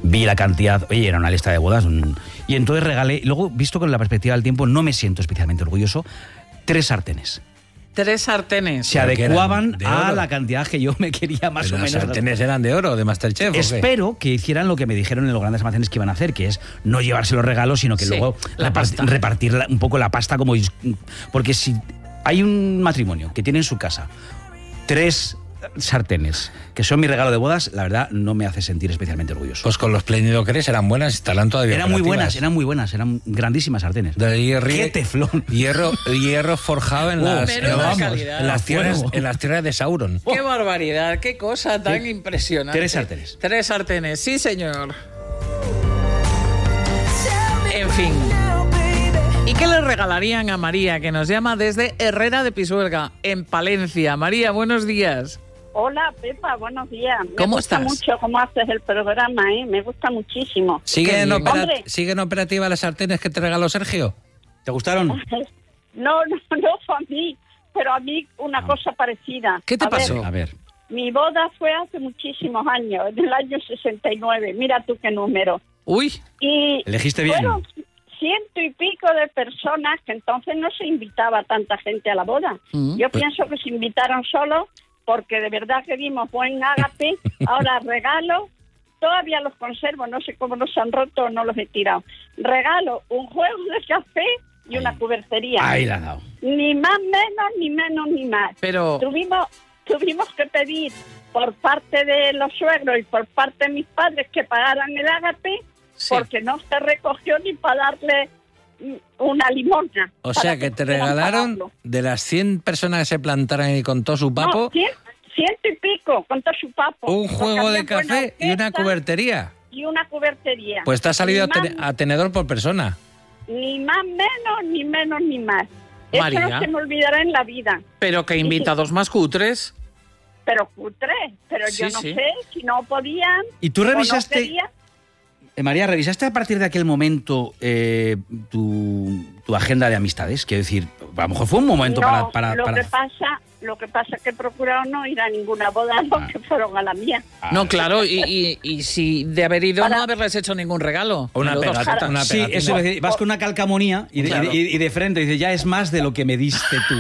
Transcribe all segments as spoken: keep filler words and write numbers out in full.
vi la cantidad, oye, era una lista de bodas, un, y entonces regalé, luego, visto con la perspectiva del tiempo, no me siento especialmente orgulloso, tres sartenes. Tres sartenes. Se adecuaban a la cantidad que yo me quería más Pero o menos. ¿Las sartenes eran de oro, de Masterchef o qué? Espero que hicieran lo que me dijeron en los grandes almacenes que iban a hacer, que es no llevarse los regalos, sino que Sí, luego la repart- pasta. repartir la- un poco la pasta como... Porque si hay un matrimonio que tiene en su casa tres sartenes, que son mi regalo de bodas, la verdad no me hace sentir especialmente orgulloso. Pues con los Plenidoceres eran buenas y estarán todavía Eran muy operativas. buenas, eran muy buenas, eran grandísimas sartenes. De hierro, ¡Qué teflón! Hierro, hierro forjado en, Oh, las, menuda en, vamos, calidad. en las tierras, Fuego. en las tierras de Sauron. ¡Qué barbaridad! ¡Qué cosa tan Sí. impresionante! Tres sartenes. Tres sartenes, sí, señor. En fin. ¿Y qué le regalarían a María, que nos llama desde Herrera de Pisuerga, en Palencia? María, buenos días. Hola, Pepa, buenos días. Me ¿Cómo gusta estás? mucho cómo haces el programa, ¿eh? Me gusta muchísimo. ¿Siguen, bien. opera- Hombre. ¿Siguen operativas las sartenes que te regaló Sergio? ¿Te gustaron? No, no, no fue a mí, pero a mí una cosa parecida. ¿Qué te A ver, pasó? A ver. mi boda fue hace muchísimos años, en el año sesenta y nueve. Mira tú qué número. Uy, Y Elegiste bien. fueron ciento y pico de personas, que entonces no se invitaba a tanta gente a la boda. Mm. Yo pienso que se invitaron solo porque de verdad que dimos buen ágape. Ahora regalo, todavía los conservo, no sé cómo los han roto o no los he tirado. Regalo un juego de café y una cubertería. Ahí la has dado. Ni más menos, ni menos, ni más. pero... Tuvimos, tuvimos que pedir por parte de los suegros y por parte de mis padres que pagaran el ágape, Sí. porque no se recogió ni para darle mm, una limosna. O para sea, que te pudieran regalaron pagarlo. de las cien personas que se plantaron y con todo su No, papo, cien- ciento y pico, con todo su papo. un Porque juego de había buena café y una orquesta cubertería. Y una cubertería. Pues te ha salido a, Ni tene- más- a tenedor por persona. Ni más menos, ni menos, ni más. Eso María. no se me olvidará en la vida. Pero que invitados más cutres. Pero cutre, pero Sí, yo no sí. sé si no podían. ¿Y tú o no revisaste, querían. eh, María, revisaste a partir de aquel momento eh, tu, tu agenda de amistades? Quiero decir, a lo mejor fue un momento No, para... para, lo para- que pasa, lo que pasa es que he procurado no ir a ninguna boda, los Ah. que fueron a la mía. Ah, No, claro, y, y, y si de haber ido Para- no haberles hecho ningún regalo. Una Menudos pegata, jetas. una Sí, pegatina. eso es decir, vas con una calcamonía y de, Claro. y- y de frente dices, ya es más de lo que me diste tú.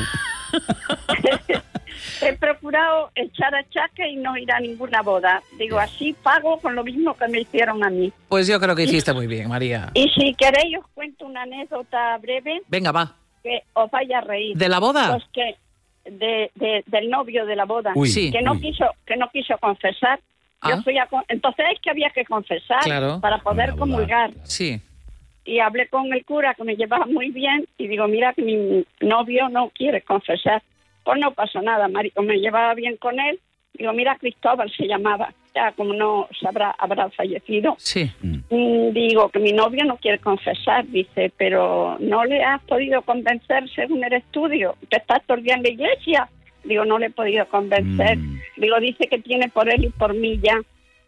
He procurado echar achaque y no ir a ninguna boda. Digo, así pago con lo mismo que me hicieron a mí. Pues yo creo que hiciste muy bien, María. Y si queréis os cuento una anécdota breve Venga, va. que os vaya a reír. ¿De la boda? Pues que de, de- del novio de la boda, Uy, Sí. que no uy. quiso que no quiso confesar. Ah. Yo fui a con- entonces es que había que confesar Claro. para poder Una boda. comulgar. Sí. Y hablé con el cura, que me llevaba muy bien, y digo, mira que mi novio no quiere confesar. Pues no pasa nada, marico, me llevaba bien con él. Digo, mira, Cristóbal se llamaba, ya como no sabrá, habrá fallecido. Sí. Mm, Digo que mi novio no quiere confesar, dice, pero no le has podido convencer según el estudio, que estás todo el día en la iglesia. Digo, no le he podido convencer. Mm. Digo, dice que tiene por él y por mí ya.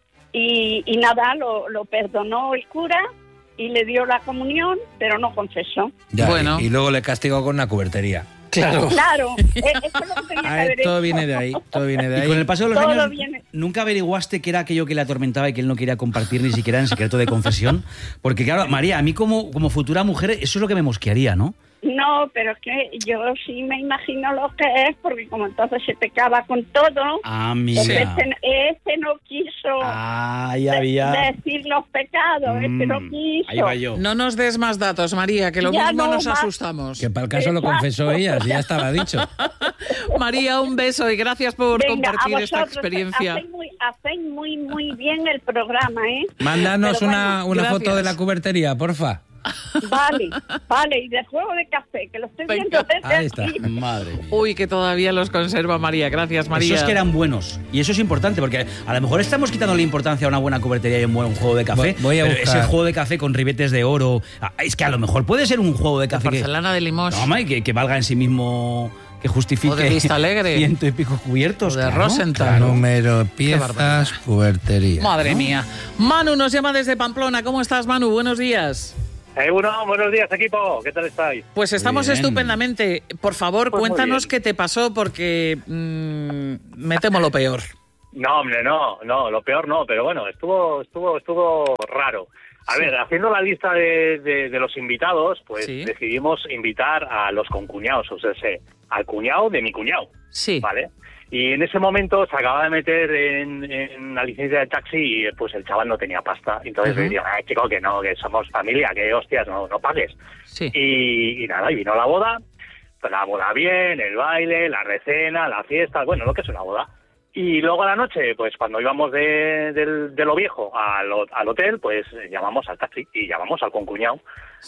Y, y nada, lo, lo perdonó el cura y le dio la comunión, pero no confesó. Ya, Bueno. y, y luego le castigó con una cubertería. Claro. Claro, eh, eso es lo que tenía que Ah, haber todo hecho. viene de ahí, todo viene de Y ahí. con el paso de los Todo años, viene. ¿nunca averiguaste qué era aquello que le atormentaba y que él no quería compartir ni siquiera en secreto de confesión? Porque claro, María, a mí como, como futura mujer, eso es lo que me mosquearía, ¿no? No, pero es que yo sí me imagino lo que es, porque como entonces se pecaba con todo, Ah, pues mira. este, este no quiso Ah, ya de- había... decir los pecados, este no Mm, quiso. ahí va yo. No nos des más datos, María, que lo Ya mismo no nos más. asustamos. Que para el caso lo Exacto. confesó ella, si ya estaba dicho. María, un beso y gracias por Venga, compartir a esta vosotros, experiencia. Hacéis muy, hacéis muy, muy bien el programa, ¿eh? Mándanos Pero una, bueno, una gracias. foto de la cubertería, porfa. Vale, vale, y de juego de café, que lo estoy Venga, viendo desde ahí está. aquí. Madre mía. Uy, que todavía los conserva María. Gracias, María. Esos que eran buenos. Y eso es importante, porque a lo mejor estamos quitando la importancia a una buena cubertería y un buen juego de café. Voy- voy a pero buscar. ese juego de café con ribetes de oro... ah, Es que a lo mejor puede ser un juego de café que, Porcelana de Limos. no, hombre, que, que valga en sí mismo, que justifique O de Vista Alegre. ciento y pico cubiertos. O de claro. Rosenthal. Número, barbaridad. piezas, cubertería. Madre mía. Manu nos llama desde Pamplona. ¿Cómo estás, Manu? Buenos días. Eh, bueno, buenos días, equipo. ¿Qué tal estáis? Pues estamos bien. estupendamente. Por favor, Pues muy cuéntanos bien. qué te pasó porque mm, me temo lo peor. No, hombre, no, no, lo peor no, pero bueno, estuvo, estuvo, estuvo raro. A Sí. ver, haciendo la lista de, de, de los invitados, pues Sí. decidimos invitar a los concuñados, o sea, sé, al cuñado de mi cuñado, Sí. ¿vale? Y en ese momento se acaba de meter en, en la licencia de taxi y pues el chaval no tenía pasta. Entonces Ujú. le digo, "Ay, chico, que no, que somos familia, que hostias, no, no pagues". Sí. Y, y nada, y vino la boda, pues la boda bien, el baile, la recena, la fiesta, bueno, lo que es una boda. Y luego a la noche, pues cuando íbamos de, del- de lo viejo al, ho- al hotel, pues llamamos al taxi y llamamos al concuñado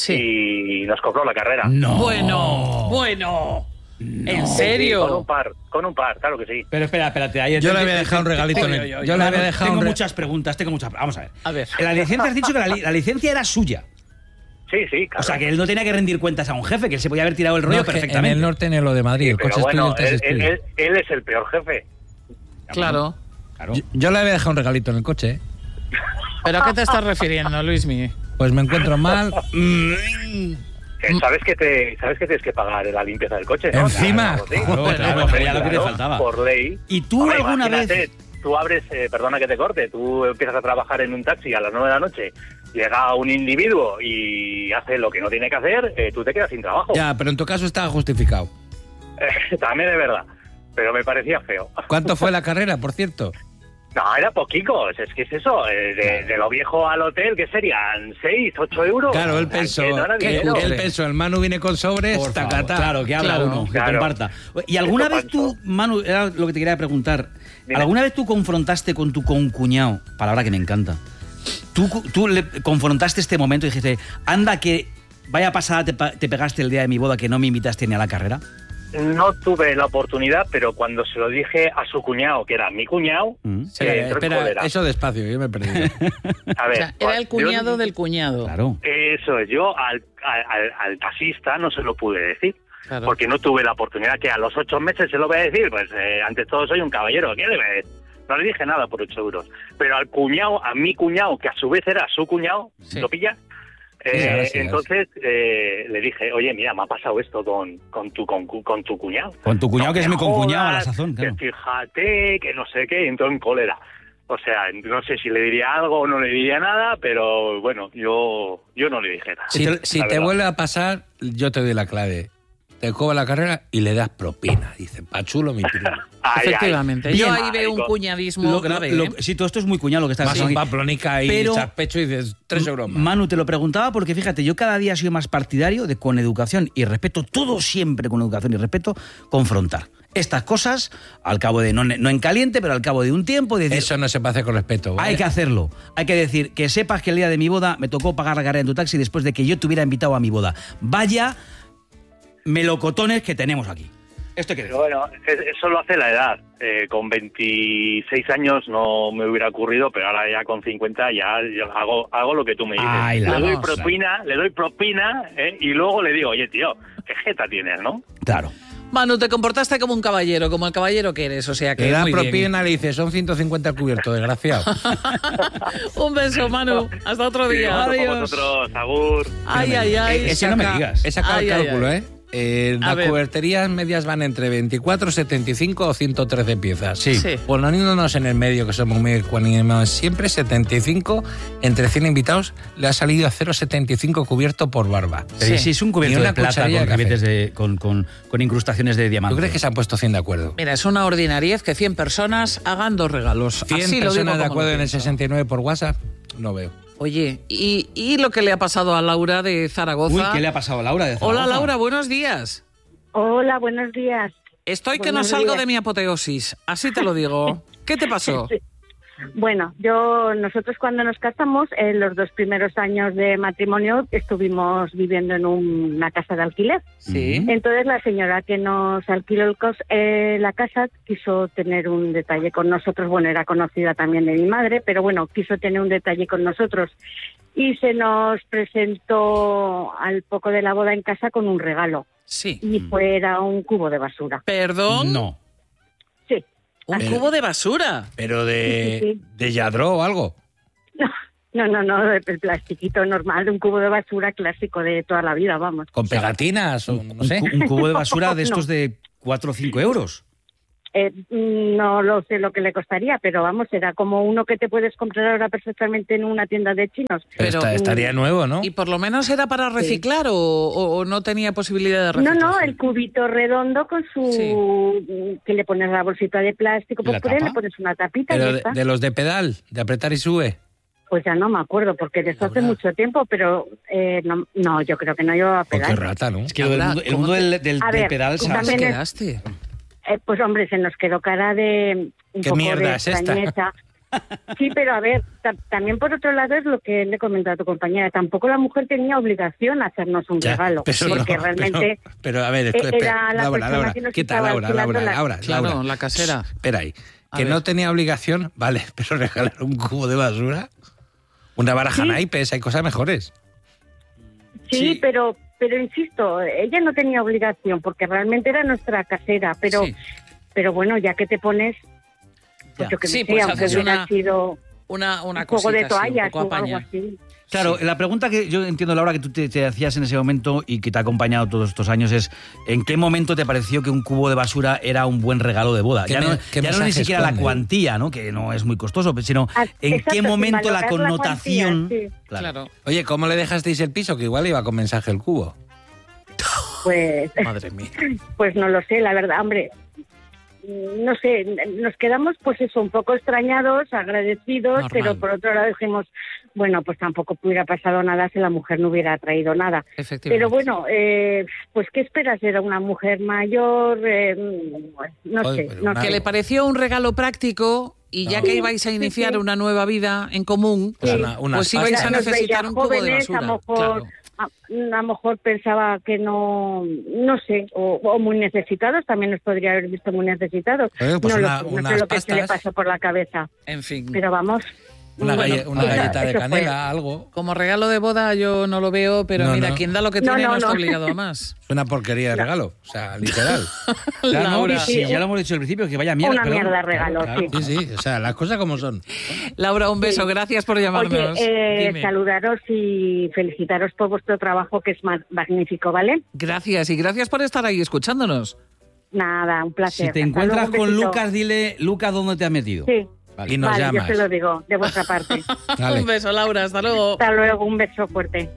Sí. y nos cobró la carrera. No. Bueno, bueno. ¿En Sí, serio? con un par, con un par, claro que sí. Pero espera, espérate. Ahí Yo le había dejado un regalito en el- Oye, oye, yo le había Manu, dejado Tengo un re- muchas preguntas, tengo muchas. Vamos a ver. A ver. En la licencia has dicho que la, li- la licencia era suya. Sí, sí, claro. O sea, que él no tenía que rendir cuentas a un jefe, que él se podía haber tirado el rollo No, que perfectamente. en el norte ni en lo de Madrid, Sí, el pero coche bueno, es tuyo, el él, taxi es él- tuyo. él- él es el peor jefe. Claro. Claro. Yo, yo le había dejado un regalito en el coche, ¿eh? ¿Pero a qué te estás refiriendo, Luismi? Pues me encuentro mal. Mm, Eh, ¿Sabes que te, sabes que tienes que pagar la limpieza del coche, no? Encima. Claro, sí. Claro, Bueno, claro, hombre, ya lo que te Claro, faltaba. Por ley. ¿Y tú Hombre, alguna imagínate, vez- Tú abres, eh, perdona que te corte, tú empiezas a trabajar en un taxi a las nueve de la noche, llega un individuo y hace lo que no tiene que hacer, eh, tú te quedas sin trabajo. Ya, pero en tu caso estaba justificado. Eh, también es verdad, pero me parecía feo. ¿Cuánto fue la carrera, por cierto? No, era poquito, es que es eso, eh, de, de lo viejo al hotel, ¿qué serían? ¿seis, ocho euros? Claro, él O sea, pensó, que no era ¿qué dinero. él pensó, el Manu viene con sobres, Por favor, tacatá. claro, que habla Claro, uno, que claro. comparta. ¿Y alguna Eso vez tú, pasó. Manu, era lo que te quería preguntar, Dime. ¿alguna vez tú confrontaste con tu concuñado, palabra que me encanta, tú, tú le confrontaste este momento y dijiste, anda que vaya pasada te, pa- te pegaste el día de mi boda que no me invitaste ni a la carrera? No tuve la oportunidad, pero cuando se lo dije a su cuñado, que era mi cuñado, Mm. se Espera, entró en espera, cólera. eso despacio, yo me he perdido. A O ver, sea, era el yo- cuñado del cuñado. Claro. Eso es, yo al, al, al- al taxista no se lo pude decir, Claro. porque no tuve la oportunidad, que a los ocho meses se lo voy a decir, pues eh, ante todo soy un caballero, ¿qué le voy a decir? No le dije nada por ocho euros, pero al cuñado, a mi cuñado, que a su vez era su cuñado, Sí. ¿lo pilla? Sí, Eh, ahora sí, ahora entonces eh, le dije, oye, mira, me ha pasado esto con, con, tu, con, con tu cuñado. Con tu cuñado, No que es me mi concuñado a la jodas, sazón, claro. Que fíjate, que no sé qué, y entró en cólera. O sea, no sé si le diría algo o no le diría nada, pero bueno, yo, yo no le dije nada. Si, La si te verdad. vuelve a pasar, yo te doy la clave. Te cobra la carrera y le das propina. Dice, pachulo mi primo. Ay, ay. Efectivamente. Yo Bien. ahí veo un Ay, cuñadismo Lo- grave. lo- ¿eh? sí, todo esto es muy cuñado lo que estás Vas a un haciendo aquí. paplónica y Pero- echas pecho y dices, tres euros más. Manu, te lo preguntaba porque fíjate, yo cada día he sido más partidario de con educación y respeto, todo siempre con educación y respeto, confrontar estas cosas al cabo de, no, no en caliente, pero al cabo de un tiempo, de decir, Eso no se puede hacer con respeto. ¿vale? hay que hacerlo. Hay que decir que sepas que el día de mi boda me tocó pagar la carrera en tu taxi después de que yo te hubiera invitado a mi boda. Vaya melocotones que tenemos aquí. Esto hay que Pero decir. bueno, es- eso lo hace la edad. Eh, con veintiséis años no me hubiera ocurrido, pero ahora ya con cincuenta ya yo hago hago lo que tú me dices. Ay, la le doy cosa. propina, le doy propina eh, y luego le digo, oye, tío, ¿qué jeta tienes, no? Claro. Manu, te comportaste como un caballero, como el caballero que eres, o sea que Le da muy bien. propina, le dice, son ciento cincuenta el cubierto, desgraciado. Un beso, Manu. Hasta otro día. Sí, con vosotros, agur. Ay, ay, ay. He Ese no me saca- digas. He sacado Ay, el ay, cálculo, ay. ¿eh? Eh, A las ver. cuberterías medias van entre veinticuatro, setenta y cinco o ciento trece piezas. Sí. Sí. Poniéndonos en el medio, que somos muy ecuánimes siempre, setenta y cinco entre cien invitados, le ha salido a cero coma setenta y cinco cubierto por barba. Pero Sí. si es un cubierto Ni una de plata cucharilla con, de café. ribetes de, con, con, con incrustaciones de diamante. ¿Tú crees que se han puesto cien de acuerdo? Mira, es una ordinariez que cien personas hagan dos regalos. ¿cien Así lo digo personas de como acuerdo lo en el pienso. sesenta y nueve por WhatsApp? No veo. Oye, ¿y, y lo que le ha pasado a Laura de Zaragoza? Uy, ¿qué le ha pasado a Laura de Hola, Zaragoza? Laura, buenos días. Hola, buenos días. Estoy que no Buenos salgo días. de mi apoteosis, así te lo digo. ¿Qué te pasó? Sí. Bueno, yo nosotros cuando nos casamos, en los dos primeros años de matrimonio, estuvimos viviendo en un- una casa de alquiler. Sí. Entonces la señora que nos alquiló el cos- eh, la casa quiso tener un detalle con nosotros. Bueno, era conocida también de mi madre, pero bueno, quiso tener un detalle con nosotros. Y se nos presentó al poco de la boda en casa con un regalo. Sí. Y fue era un cubo de basura. ¿Perdón? No. Sí. Un Pero- cubo de basura. Pero Sí, de, sí. de Yadro o algo. No, no, no, el plastiquito normal, un cubo de basura clásico de toda la vida, vamos. Con pegatinas o no Un, sé. cu- un cubo de basura de No. estos de cuatro o cinco euros. Eh, no lo sé lo que le costaría, pero vamos, será como uno que te puedes comprar ahora perfectamente en una tienda de chinos. Pero está- estaría nuevo, ¿no? ¿Y por lo menos era para reciclar o, o- o no tenía posibilidad de reciclar? No, no, el cubito redondo con su... que le pones la bolsita de plástico, ¿Y pues la por ahí tapa? le pones una tapita y Pero ya de, está. de los de pedal, de apretar y sube. Pues ya no me acuerdo, porque de eso hace Laura. mucho tiempo, pero eh, no, no, yo creo que no llevaba Oh, qué pedal. rata, ¿no? Es que el Laura, mundo, el ¿cómo mundo te- del, del, A del ver, pedal... ¿cómo ¿Cómo ¿sabes? te también es- quedaste? Eh, pues hombre, se nos quedó cara de un ¿Qué poco mierda de es esta? extrañeza. Sí, pero a ver, ta- también por otro lado es lo que le he comentado a tu compañera, tampoco la mujer tenía obligación a hacernos un Ya, regalo, pero no, porque realmente Pero, pero, a ver, eh, espera, era la Laura, persona Laura, que nos ¿qué tal, estaba Laura, alquilando Laura, la- Laura, Claro, Laura? la casera. Shh, espera ahí. A Que ver. no tenía obligación, vale, pero regalar un cubo de basura, una baraja Sí. naipes, hay cosas mejores. sí, Sí. pero pero insisto, ella no tenía obligación porque realmente era nuestra casera, pero Sí. pero bueno, ya que te pones, pues Ya. yo que Sí, sé, pues aunque haces hubiera una- sido Una, una un juego de cosita así, un toallas poco o algo apaña. así. Claro, Sí. la pregunta que yo entiendo, Laura, que tú te, te hacías en ese momento y que te ha acompañado todos estos años es ¿en qué momento te pareció que un cubo de basura era un buen regalo de boda? ¿Qué Ya, me- no, qué ya no ni mensaje siquiera la esconde? cuantía, ¿no? Que no es muy costoso, sino Ah, en exacto, qué sin momento la valorar la connotación... cuantía, sí. Claro. Oye, ¿cómo le dejasteis el piso? Que igual iba con mensaje el cubo. Pues Madre mía. Pues no lo sé, la verdad, hombre, no sé, nos quedamos pues eso, un poco extrañados, agradecidos, Normal. pero por otro lado dijimos, bueno, pues tampoco hubiera pasado nada si la mujer no hubiera traído nada. Efectivamente. Pero bueno, eh, pues ¿qué esperas? Era una mujer mayor, eh, no Joder, sé, pero no una- sé. Que le pareció un regalo práctico y ya No. que ibais a iniciar sí. una nueva vida en común, Pues Sí. una- unas pues ibais a pastas. Nos necesitar veía un cubo de jóvenes, basura. a lo mejor, Claro. a, a lo mejor pensaba que no, no sé, o, o muy necesitados, también nos podría haber visto muy necesitados. Oye, pues no, una- lo, sé, no unas sé lo que se le pastas. pasó por la cabeza, En fin. pero vamos. Una, bueno, galle- una pues, galleta de eso fue. canela, algo. Como regalo de boda yo no lo veo, pero No, mira, no. quien da lo que No, tiene no, no, está no. obligado a más. Es una porquería de regalo. O sea, literal. Claro, no, Laura. sí, ya lo hemos dicho al principio, que vaya mierda. Una perdón. mierda de regalo, Claro, sí. claro. Sí, sí. O sea, las cosas como son. Laura, un beso. Sí. Gracias por llamarnos. Oye, eh, Dime. saludaros y felicitaros por vuestro trabajo, que es ma- magnífico, ¿vale? Gracias y gracias por estar ahí escuchándonos. Nada, un placer. Si te Hasta encuentras luego, un con besito. Lucas, dile, Lucas, ¿dónde te has metido? Sí, Vale. Y nos vale, llamas. yo se lo digo, de vuestra parte. Vale. Un beso, Laura. Hasta luego. Hasta luego, un beso fuerte.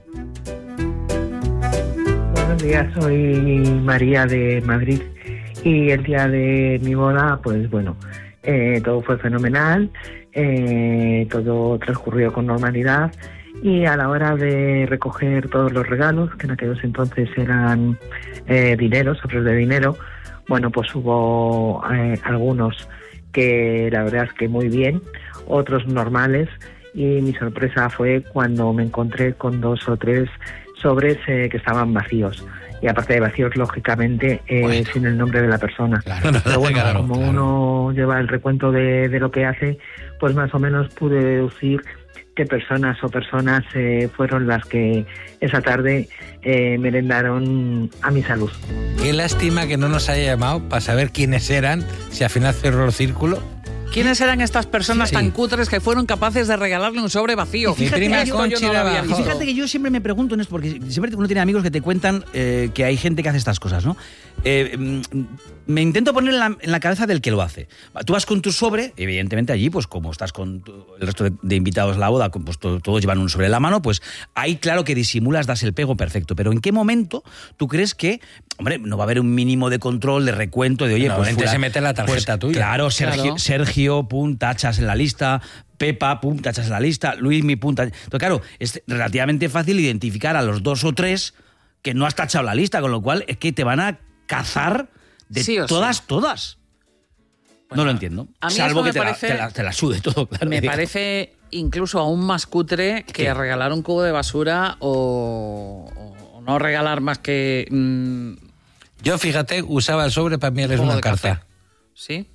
Buenos días, soy María de Madrid y el día de mi boda, pues bueno, eh, todo fue fenomenal, eh, todo transcurrió con normalidad y a la hora de recoger todos los regalos, que en aquellos entonces eran eh, dinero, sobres de dinero, bueno, pues hubo eh, algunos que la verdad es que muy bien, otros normales, y mi sorpresa fue cuando me encontré con dos o tres sobres eh, que estaban vacíos. Y aparte de vacíos, lógicamente, eh, Bueno. sin el nombre de la persona. Claro, Pero bueno, claro, como claro. uno lleva el recuento de, de lo que hace, pues más o menos pude deducir qué personas o personas eh, fueron las que esa tarde eh, merendaron a mi salud. Qué lástima que no nos haya llamado para saber quiénes eran, si al final cerró el círculo. ¿Quiénes eran estas personas Sí. tan cutres que fueron capaces de regalarle un sobre vacío? Mi prima Esto yo Conchi no lo de había abajo. Y visto. fíjate que yo siempre me pregunto en esto, porque siempre uno tiene amigos que te cuentan eh, que hay gente que hace estas cosas, ¿no? Eh, mm, me intento poner en la, en la cabeza del que lo hace. Tú vas con tu sobre, evidentemente allí, pues como estás con tu- el resto de, de invitados a la boda, pues to- todos llevan un sobre en la mano, pues ahí claro que disimulas, das el pego perfecto. Pero ¿en qué momento tú crees que, hombre, no va a haber un mínimo de control, de recuento, de oye, No, pues gente fula- se mete la tarjeta pues, tuya. Claro, Sergio, Claro. Sergio, pum, tachas en la lista, Pepa, pum, tachas en la lista, Luis, mi pum, tach- Entonces, claro, es relativamente fácil identificar a los dos o tres que no has tachado la lista, con lo cual es que te van a cazar de Sí o sí. todas, todas. Bueno, no lo entiendo. a mí Salvo eso me que te, parece- la, te, la, te la sude todo, claro. Me parece incluso aún más cutre que ¿Qué? regalar un cubo de basura o, o no regalar más que... mm, Yo, fíjate, usaba el sobre para enviarles jugo una de carta. café. ¿Sí?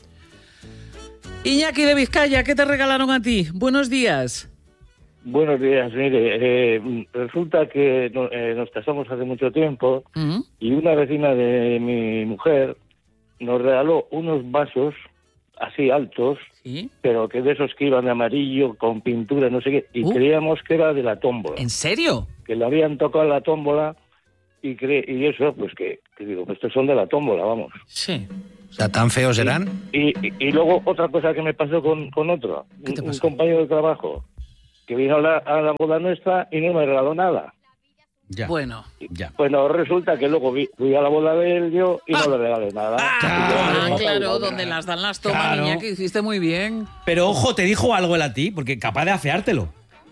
Iñaki de Vizcaya, ¿qué te regalaron a ti? Buenos días. Buenos días, mire, eh, resulta que no- eh, nos casamos hace mucho tiempo Ujú. y una vecina de mi mujer nos regaló unos vasos así altos, ¿Sí? pero que de esos que iban de amarillo, con pintura, no sé qué, y Uh. creíamos que era de la tómbola, ¿En serio? que le habían tocado la tómbola y cree, y eso, pues que, que digo, pues estos son de la tómbola, vamos. Sí. O sea, ¿tan feos eran? Y, y, y luego otra cosa que me pasó con, con otro, ¿Qué te un, pasó? un compañero de trabajo, que vino a la, a la boda nuestra y no me regaló nada. Ya. Bueno. Ya. Pues no, resulta que luego vi, fui a la boda de él yo y Ah. no le regalé nada. Ah, Y yo, claro, donde las dan las tomas, Claro. niña, que hiciste muy bien. Pero ojo, te dijo algo él a ti, porque capaz de afeártelo.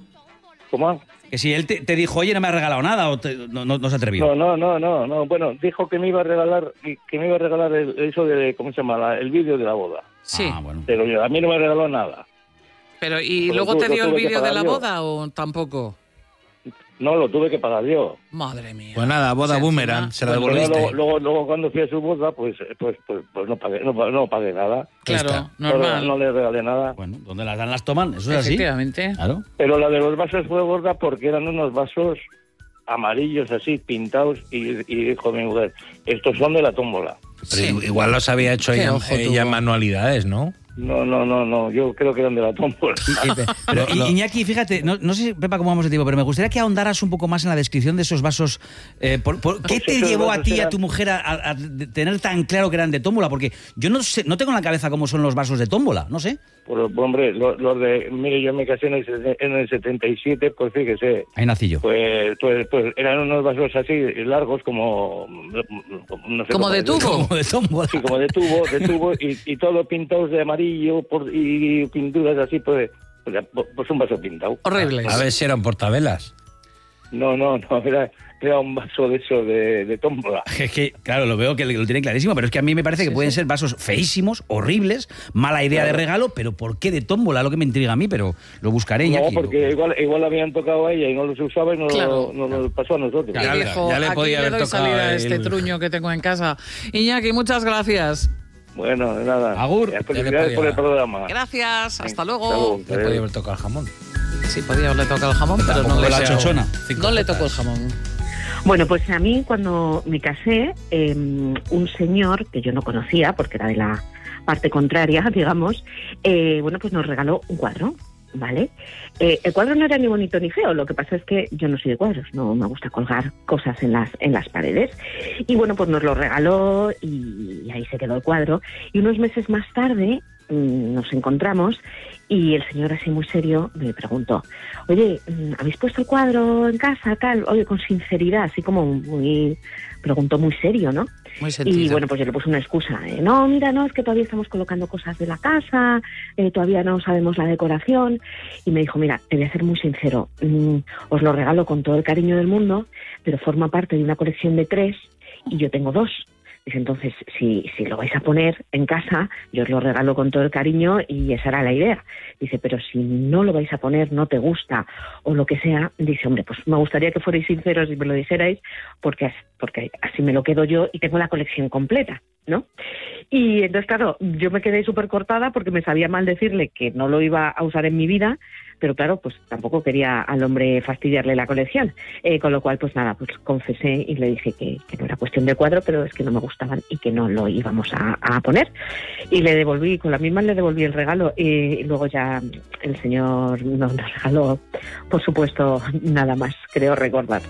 ¿Cómo? Que si él te, te dijo, oye, no me has regalado nada, o te- no, no, no se atrevió. No, no, no, no, no. Bueno, dijo que me iba a regalar, que, que me iba a regalar el, eso de, ¿cómo se llama? La- el vídeo de la boda. Sí. Ah, bueno. Pero yo- a mí no me regaló nada. Pero, ¿y Pues luego lo te tuve- dio lo el tuve que vídeo de pagar la yo. boda o tampoco? No, lo tuve que pagar yo. Madre mía. Pues nada, boda Sí, boomerang, encima- se la Pero devolviste. luego, luego, luego cuando fui a su boda, pues, pues, pues, pues no pagué, no, no pagué nada. Claro, está. No, normal. no le regalé nada. Bueno, donde las dan las toman, eso es así. Efectivamente. Claro. Pero la de los vasos fue gorda porque eran unos vasos amarillos así, pintados, y, y dijo mi mujer, estos son de la tómbola. Pero igual los había hecho Qué ella, ojo ella tuvo. en manualidades, ¿no? No, no, no, no, yo creo que eran de la tómbola. Pero, Lo- lo- I- Iñaki, fíjate, no, no sé, Pepa, cómo vamos de tiempo, pero me gustaría que ahondaras un poco más en la descripción de esos vasos. Eh, por- por- ¿Qué Pues te esos llevó a vasos ti y a eran- tu mujer a, a- a tener tan claro que eran de tómbola? Porque yo no sé, no tengo en la cabeza cómo son los vasos de tómbola, no sé. Pues, hombre, los, los de, mire, yo me casé en el, se- en el setenta y siete, pues fíjese, Ahí nací yo. pues, pues, pues eran unos vasos así largos como, no sé ¿Como cómo de decirlo. tubo? Como de tómbola. Sí, como de tubo, de tubo, y, y todo pintados de amarillo por, y pinturas así, pues, pues, pues un vaso pintado. Horribles. A ver si eran portavelas. No, no, no, era, era un vaso de eso, de, de tómbola. Es que, claro, lo veo que lo tiene clarísimo, pero es que a mí me parece que pueden ser vasos feísimos, horribles, mala idea de regalo, pero ¿por qué de tómbola? Lo que me intriga a mí, pero lo buscaré. No, Iñaki. porque igual, igual habían tocado a ella y no los usaba y no, Claro. no nos pasó a nosotros. Y Ya le- dijo, ya le aquí podía le haber doy tocado salida a el- este truño que tengo en casa. Iñaki, muchas gracias. Bueno, nada. Agur. Eh, Ya le Felicidades podía- por el programa. Gracias, hasta Hasta luego. luego. Le podía haber tocado el jamón. Sí, podía haberle tocado el jamón, pero no Tampoco le, la chochona. no le tocó el jamón. Bueno, pues a mí cuando me casé, eh, un señor que yo no conocía, porque era de la parte contraria, digamos, eh, bueno, pues nos regaló un cuadro, ¿vale? Eh, el cuadro no era ni bonito ni feo, lo que pasa es que yo no soy de cuadros, no me gusta colgar cosas en las, en las paredes. Y bueno, pues nos lo regaló y ahí se quedó el cuadro. Y unos meses más tarde mmm, nos encontramos y el señor así muy serio me preguntó, oye, ¿habéis puesto el cuadro en casa, tal? Oye, con sinceridad, así como muy... Preguntó muy serio, ¿no? Muy sentido. Y bueno, pues yo le puse una excusa. eh, no, mira, no, es que todavía estamos colocando cosas de la casa, eh, todavía no sabemos la decoración. Y me dijo, mira, te voy a ser muy sincero, mm, os lo regalo con todo el cariño del mundo, pero forma parte de una colección de tres y yo tengo dos. Dice, entonces, si, si lo vais a poner en casa, yo os lo regalo con todo el cariño y esa era la idea. Dice, pero si no lo vais a poner, no te gusta o lo que sea, dice, hombre, pues me gustaría que fuerais sinceros y me lo dijerais porque, as- porque así me lo quedo yo y tengo la colección completa, ¿no? Y entonces, claro, yo me quedé súper cortada porque me sabía mal decirle que no lo iba a usar en mi vida, pero claro, pues tampoco quería al hombre fastidiarle la colección. Eh, con lo cual, pues nada, pues confesé y le dije que, que no era cuestión de cuadro, pero es que no me gustaban y que no lo íbamos a, a poner. Y le devolví, con la misma le devolví el regalo y luego ya el señor nos regaló, por supuesto, nada más, creo recordar.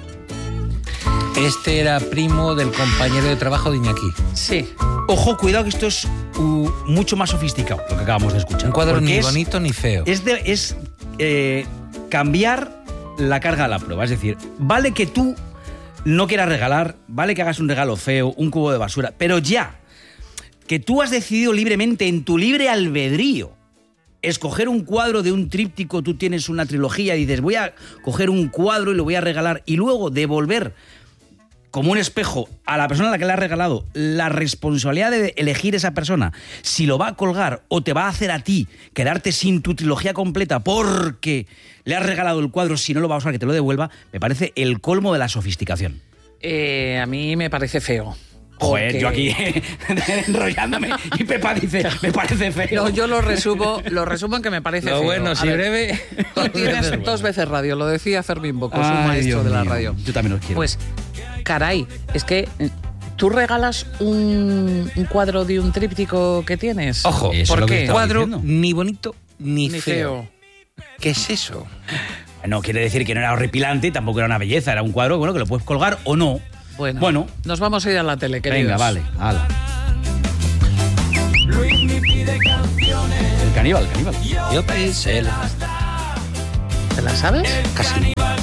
Este era primo del compañero de trabajo de Iñaki. Sí. Ojo, cuidado que esto es uh, mucho más sofisticado, lo que acabamos de escuchar. Un cuadro Porque ni es- bonito ni feo. Es, de- es eh, cambiar la carga a la prueba. Es decir, vale que tú no quieras regalar, vale que hagas un regalo feo, un cubo de basura, pero ya que tú has decidido libremente, en tu libre albedrío, escoger un cuadro de un tríptico, tú tienes una trilogía y dices, voy a coger un cuadro y lo voy a regalar y luego devolver como un espejo a la persona a la que le has regalado la responsabilidad de elegir esa persona si lo va a colgar o te va a hacer a ti quedarte sin tu trilogía completa porque le has regalado el cuadro, si no lo va a usar que te lo devuelva, me parece el colmo de la sofisticación. Eh, a mí me parece feo. Joder, Porque- yo aquí enrollándome y Pepa dice, me parece feo. No, yo lo resumo, lo resumo en que me parece Lo feo. bueno, A si ver, breve. Tú tienes dos veces radio, lo decía Fermín Bocos, un Ay, maestro Dios de la mío, radio. yo también los quiero. Pues, caray, es que eh, tú regalas un, un cuadro de un tríptico que tienes. Ojo, Eso es ¿por lo que qué? estaba cuadro diciendo. ni bonito ni, Ni feo. feo. ¿Qué es eso? No quiere decir que no era horripilante y tampoco era una belleza, era un cuadro bueno que lo puedes colgar o no. Bueno, Bueno. nos vamos a ir a la tele, queridos. Venga, vale, hala. El caníbal, el caníbal. Yo pensé la... ¿Te la sabes? Casi.